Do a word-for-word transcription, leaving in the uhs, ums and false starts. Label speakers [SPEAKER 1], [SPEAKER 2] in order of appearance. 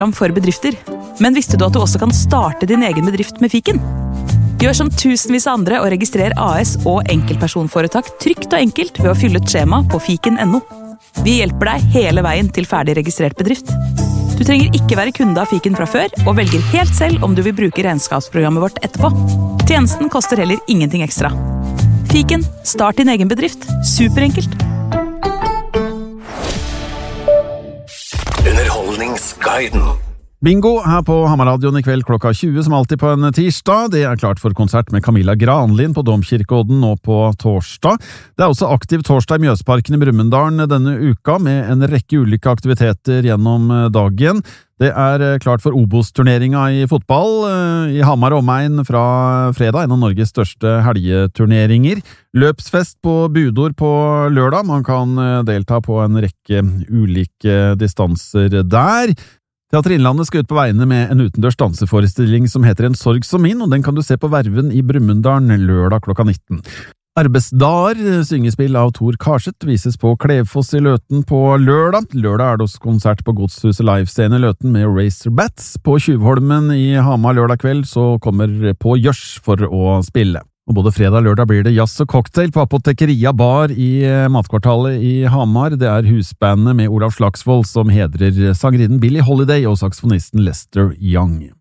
[SPEAKER 1] for bedrifter. Men visste du at du også kan starte din egen bedrift med fiken? Gjør som tusenvis av andre og registrer A S og enkeltpersonforetak trygt og enkelt ved å fylle et skjema på fiken punktum no. Vi hjelper deg hele veien til ferdig registrert bedrift. Du trenger ikke være kunde av fiken fra før, og velger helt selv om du vil bruke regnskapsprogrammet vårt etterpå. Tjenesten koster heller ingenting ekstra. Fiken, start din egen bedrift. Superenkelt.
[SPEAKER 2] Underholdningsguiden.
[SPEAKER 3] Bingo her på Hammarradioen i kveld klokka tjue som alltid på en tirsdag. Det er klart for konsert med Camilla Granlin på Domkirkeodden nå på torsdag. Det er også aktiv torsdag i Mjøsparken i Brumunddal denne uka med en rekke ulike aktiviteter gjennom dagen. Det er klart for Obos-turneringa i fotball i Hamar og omegn fra fredag, en av Norges største helgeturneringer. Løpsfest på Budor på lørdag. Man kan delta på en rekke ulike distanser der. Teater Innlandet skal ut på veiene med en utendørs danseforestilling som heter En sorg som min, og den kan du se på Verven i Brumunddal lørdag klokka nitten. Arbeidsdager, syngespill av Tor Karseth, vises på Klevfoss i Løten på lørdag. Lørdag er det også konsert på Godshuset Livescene i Løten med Razorbats. På Tjuvholmen i Hamar lørdag kveld så kommer På Gjørs for å spille. Og både fredag og lørdag blir det jazz og cocktail på Apotekeria bar i Matkvartalet i Hamar. Det er husbandet med Olav Slagsvold som hedrer sangerinnen Billie Holiday og saksofonisten Lester Young.